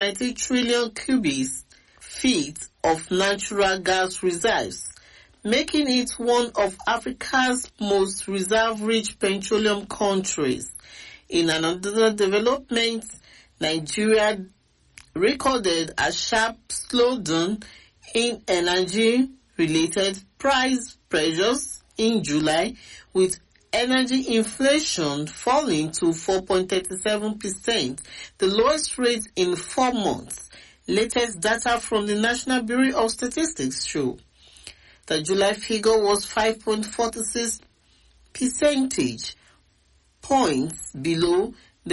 90 trillion cubic feet of natural gas reserves, making it one of Africa's most reserve-rich petroleum countries. In another development, Nigeria recorded a sharp slowdown in energy-related price pressures in July, with energy inflation falling to 4.37%, the lowest rate in 4 months. Latest data from the National Bureau of Statistics show the July figure was 5.46 percentage points below the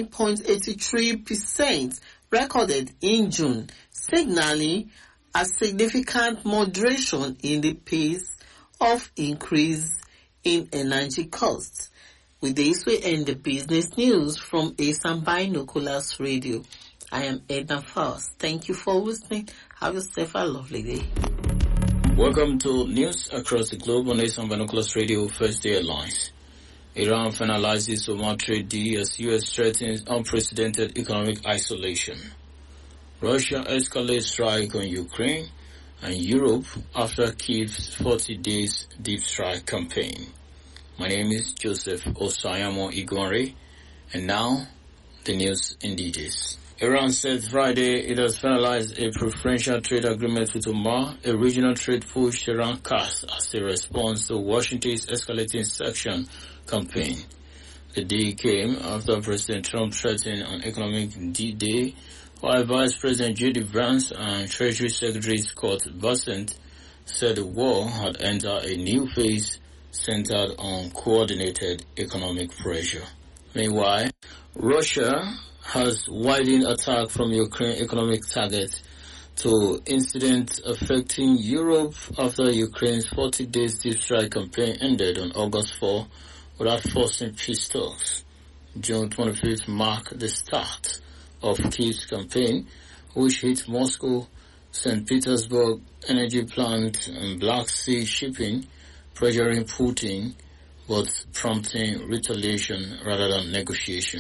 9.83% recorded in June, signaling a significant moderation in the pace of increase in energy costs. With this, we end the business news from ASAM Binoculars Radio. I am Edna Faust. Thank you for listening. Have yourself a lovely day. Welcome to News Across the Globe on ASAM Binoculars Radio First Day Headlines. Iran finalizes Oman trade deal as U.S. threatens unprecedented economic isolation. Russia escalates strike on Ukraine and Europe after Kyiv's 40 days deep strike campaign. My name is Joseph Osayamo Igwanre, and now the news in details. Iran said Friday it has finalized a preferential trade agreement with Oman, a regional trade push Iran cast as a response to Washington's escalating sanction campaign. The deal came after President Trump threatened an economic D-Day, while Vice President J.D. Vance and Treasury Secretary Scott Bessent said the war had entered a new phase centered on coordinated economic pressure. Meanwhile, Russia has widened attack from Ukraine economic targets to incidents affecting Europe after Ukraine's 40 days deep strike campaign ended on August 4 without forcing peace talks. June 25th marked the start of Kyiv's campaign, which hit Moscow, St. Petersburg energy plant and Black Sea shipping, pressuring Putin, but prompting retaliation rather than negotiation.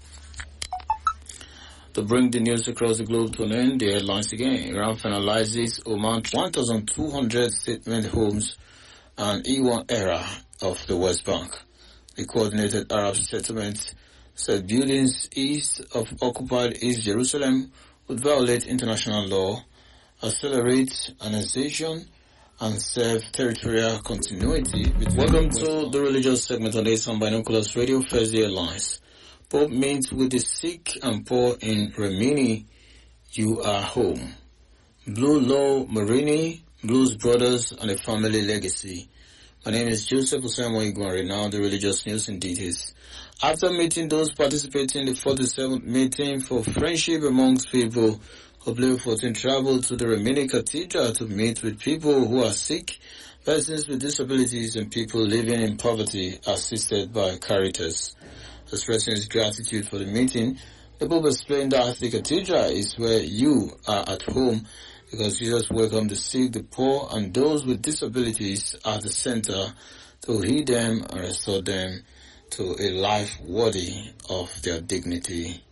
To bring the news across the globe to an end, the headlines again. Iran finalizes Oman 1,200 settlement homes and E1 era of the West Bank. The coordinated Arab settlement said buildings east of occupied East Jerusalem would violate international law, accelerate annexation, and serve territorial continuity. Welcome to the religious segment on ASAM Binoculars Radio First Day Headlines. Pope meets with the sick and poor in Rimini. You are home. Blue Law Marini, Blues Brothers, and a Family Legacy. My name is Joseph Osamo Igwanre. Now the religious news in details. After meeting those participating in the 47th meeting for friendship amongst people, Leo 14 traveled to the Rimini Cathedral to meet with people who are sick, persons with disabilities, and people living in poverty, assisted by Caritas. Expressing his gratitude for the meeting, the Pope explained that the cathedral is where you are at home because Jesus welcomed the sick, the poor, and those with disabilities at the center to heal them and restore them to a life worthy of their dignity.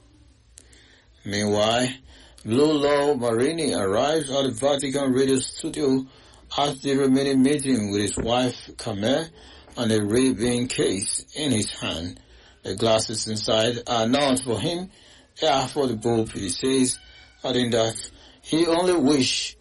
Meanwhile, Blue Law Marini arrives at the Vatican Radio Studio at the remaining meeting with his wife Camille and a Ray-Ban case in his hand. The glasses inside are not for him, they are for the Pope, he says, adding that his only wish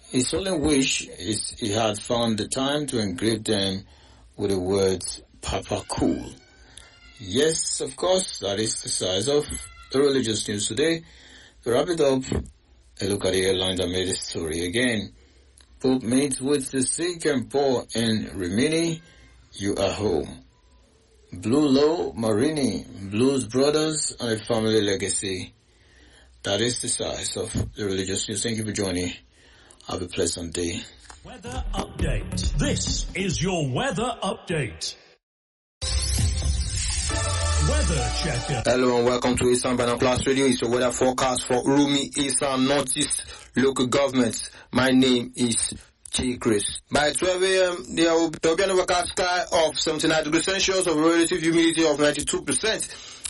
is he had found the time to engrave them with the words Papa Cool. Yes, of course, that is the size of the religious news today. To wrap it up, a look at the headlines that made the story again. Pope meets with the sick and poor in Rimini. You are home. Blue Law Marini, Blues Brothers, and a Family Legacy. That is the size of the religious news. Thank you for joining. Have a pleasant day. Weather update. This is your weather update. Weather checker. Hello and welcome to ASAM Binoculars Radio. It's your weather forecast for Urumi, ASAM, Northeast local governments. My name is J. Chris. By 12 a.m., there will be an overcast sky of 79 degrees Celsius of relative humidity of 92%.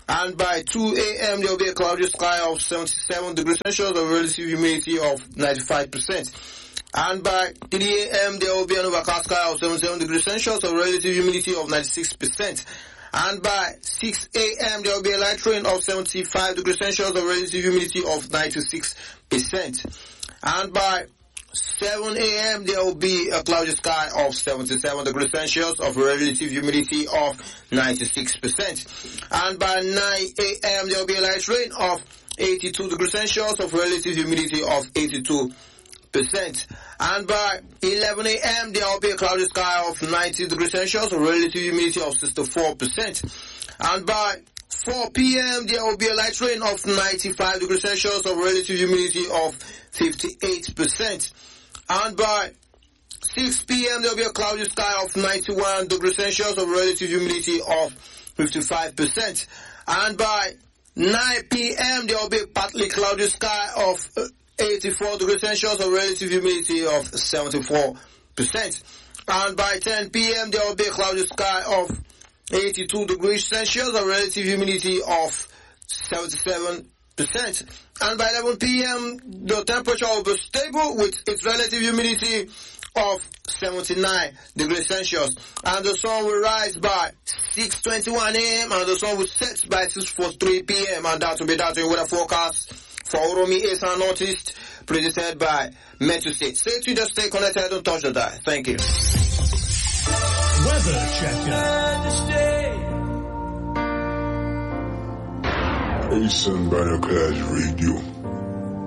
And by 2 a.m., there will be a cloudy sky of 77 degrees Celsius, a relative humidity of 95%. And by 3 a.m., there will be an overcast sky of 77 degrees Celsius, a relative humidity of 96%. And by 6 a.m., there will be a light rain of 75 degrees Celsius, a relative humidity of 96%. And by 7 a.m., there will be a cloudy sky of 77 degrees Celsius, of a relative humidity of 96%. And by 9 a.m., there will be a light rain of 82 degrees Celsius, of a relative humidity of 82%. And by 11 a.m., there will be a cloudy sky of 90 degrees Celsius, a relative humidity of 64%. And by 4 p.m., there will be a light rain of 95 degrees Celsius, of relative humidity of 58%. And by 6 p.m., there will be a cloudy sky of 91 degrees Celsius, of relative humidity of 55%. And by 9 p.m., there will be a partly cloudy sky of 84 degrees Celsius, a relative humidity of 74%. And by 10 p.m., there will be a cloudy sky of 82 degrees Celsius, a relative humidity of 77%. And by 11 p.m., the temperature will be stable with its relative humidity of 79 degrees Celsius. And the sun will rise by 6:21 a.m. and the sun will set by 6:43 p.m. And that will be that in weather forecast for Uromi East and Northeast, predicted by Metro State. Stay tuned, just stay connected, don't touch the dial. Thank you. Weather checker. Asian Binoculars Radio.